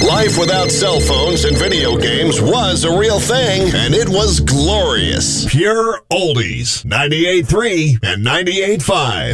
Life without cell phones and video games was a real thing, and it was glorious. Pure Oldies, 98.3 and 98.5.